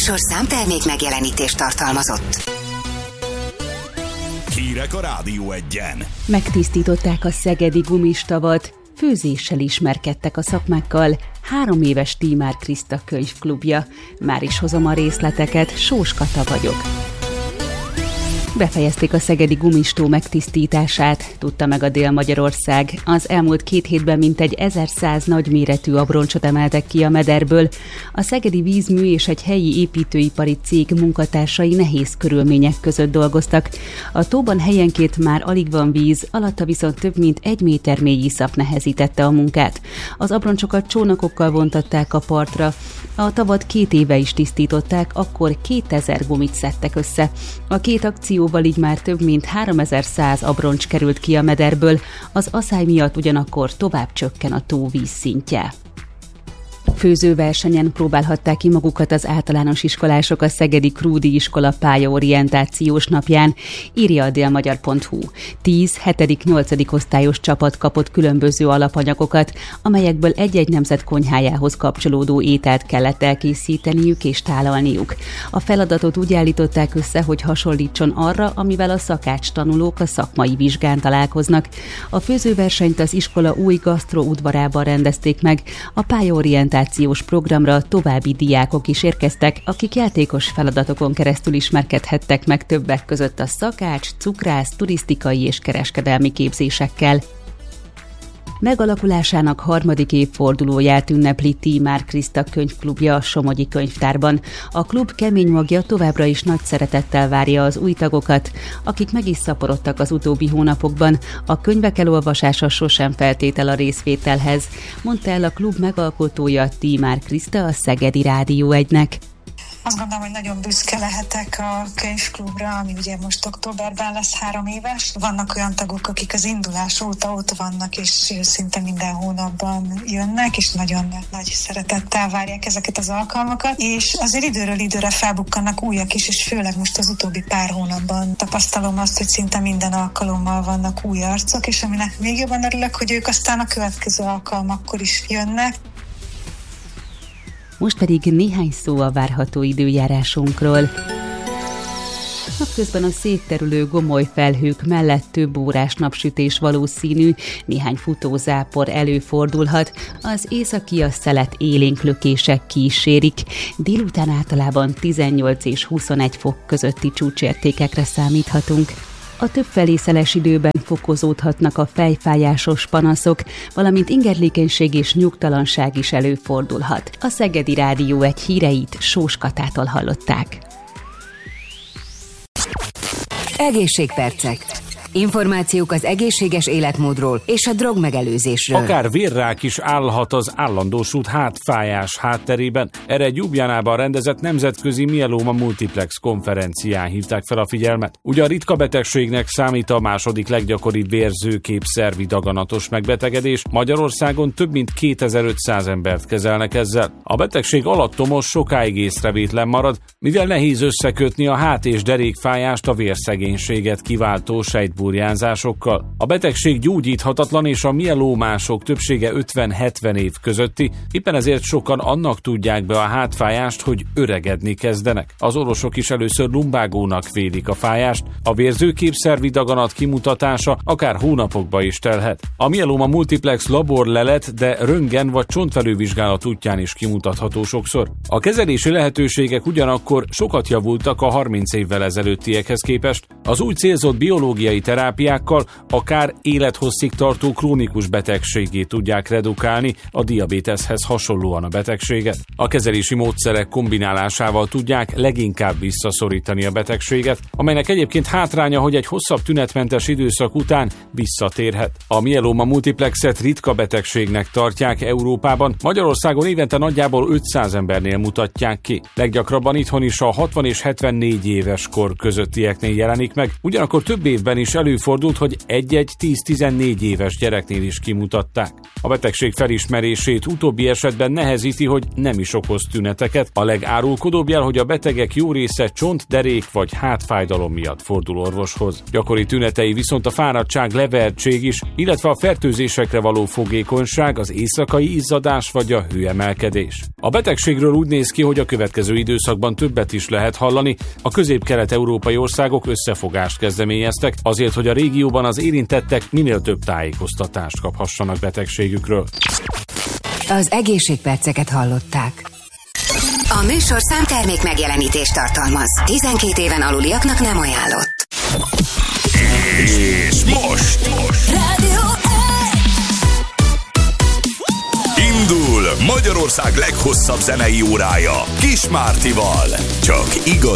műsor számtermék megjelenítést tartalmazott. Hírek a Rádió Egyen. Megtisztították a szegedi gumistavat, főzéssel ismerkedtek a szakmákkal, 3 éves Tímár Kriszta könyvklubja. Már is hozom a részleteket, Sós Kata vagyok. Befejezték a szegedi gumistó megtisztítását, tudta meg a Dél-Magyarország. Az elmúlt 2 hétben mintegy 1100 nagyméretű abroncsot emeltek ki a mederből. A Szegedi Vízmű és egy helyi építőipari cég munkatársai nehéz körülmények között dolgoztak. A tóban helyenként már alig van víz, alatta viszont több mint 1 méter mély iszap nehezítette a munkát. Az abroncsokat csónakokkal vontatták a partra. A tavat 2 éve is tisztították, akkor 2000 gumit szedtek össze. A 2 akcióval így már több mint 3100 abroncs került ki a mederből, az aszály miatt ugyanakkor tovább csökken a tó vízszintje. Főzőversenyen próbálhatták ki magukat az általános iskolások a Szegedi Krúdi Iskola pályaorientációs napján, írja a délmagyar.hu. 10., 7., 8. osztályos csapat kapott különböző alapanyagokat, amelyekből egy-egy nemzet konyhájához kapcsolódó ételt kellett elkészíteniük és tálalniuk. A feladatot úgy állították össze, hogy hasonlítson arra, amivel a szakács tanulók a szakmai vizsgán találkoznak. A főzőversenyt az iskola új gasztroudvarában rendezték meg, a pályaorientációs programra további diákok is érkeztek, akik játékos feladatokon keresztül ismerkedhettek meg többek között a szakács, cukrász, turisztikai és kereskedelmi képzésekkel. Megalakulásának 3. évfordulóját ünnepli Tímár Kriszta könyvklubja a Somogyi Könyvtárban. A klub kemény magja továbbra is nagy szeretettel várja az új tagokat, akik meg is szaporodtak az utóbbi hónapokban. A könyvek elolvasása sosem feltétel a részvételhez, mondta el a klub megalkotója, Tímár Kriszta a Szegedi Rádió Egynek. Azt gondolom, hogy nagyon büszke lehetek a könyvklubra, ami ugye most októberben lesz 3 éves. Vannak olyan tagok, akik az indulás óta ott vannak, és szinte minden hónapban jönnek, és nagyon nagy szeretettel várják ezeket az alkalmakat. És azért időről időre felbukkannak újak is, és főleg most az utóbbi pár hónapban tapasztalom azt, hogy szinte minden alkalommal vannak új arcok, és aminek még jobban örülök, hogy ők aztán a következő alkalmakkor is jönnek. Most pedig néhány szó a várható időjárásunkról. Napközben a szétterülő gomoly felhők mellett több órás napsütés valószínű, néhány futózápor előfordulhat, az északi a szelet élénk lökések kísérik. Délután általában 18 és 21 fok közötti csúcsértékekre számíthatunk. A többfelé szeles időben fokozódhatnak a fejfájásos panaszok, valamint ingerlékenység és nyugtalanság is előfordulhat. A Szegedi Rádió Egy híreit Sós Katától hallották. Egészségpercek. Információk az egészséges életmódról és a drogmegelőzésről. Akár vérrák is állhat az állandósult hátfájás hátterében. Erre egy Ljubljanában rendezett nemzetközi mieloma multiplex konferencián hívták fel a figyelmet. Ugye a ritka betegségnek számít a második leggyakoribb vérzőképszervi daganatos megbetegedés. Magyarországon több mint 2500 embert kezelnek ezzel. A betegség alattomos, sokáig észrevétlen marad, mivel nehéz összekötni a hát- és derékfájást a vérszegénységet kiváltó sejtburjánzásokkal. A betegség gyógyíthatatlan, és a mielómások többsége 50-70 év közötti, éppen ezért sokan annak tudják be a hátfájást, hogy öregedni kezdenek. Az orvosok is először lumbágónak vélik a fájást, a vérzőképszervi daganat kimutatása akár hónapokba is telhet. A mieloma multiplex laborlelet, de röntgen vagy csontfelülvizsgálat útján is kimutatható sokszor. A kezelési lehetőségek ugyanakkor sokat javultak a 30 évvel ezelőttiekhez képest. Az új célzott biológiai terápiákkal akár élethosszig tartó krónikus betegségét tudják redukálni, a diabéteszhez hasonlóan a betegséget. A kezelési módszerek kombinálásával tudják leginkább visszaszorítani a betegséget, amelynek egyébként hátránya, hogy egy hosszabb tünetmentes időszak után visszatérhet. A mieloma multiplexet ritka betegségnek tartják Európában, Magyarországon évente nagyjából 500 embernél mutatják ki. Leggyakrabban itthon is a 60 és 74 éves kor közöttieknél jelenik meg, ugyanakkor több évben is előfordult, hogy egy-egy 10-14 éves gyereknél is kimutatták. A betegség felismerését utóbbi esetben nehezíti, hogy nem is okoz tüneteket. A legárulkodóbb jel, hogy a betegek jó része csont, derék vagy hátfájdalom miatt fordul orvoshoz. Gyakori tünetei viszont a fáradtság, levertség is, illetve a fertőzésekre való fogékonyság, az éjszakai izzadás vagy a hőemelkedés. A betegségről úgy néz ki, hogy a következő időszakban többet is lehet hallani. A közép-kelet-európai országok összefogást kezdeményeztek azért, hogy a régióban az érintettek minél több tájékoztatást kaphassanak betegségükről. Az egészségperceket hallották. A műsorszám termék megjelenítést tartalmaz. 12 éven aluliaknak nem ajánlott. És most Rádió indul Magyarország leghosszabb zenei órája Kis Mártival. Csak igaz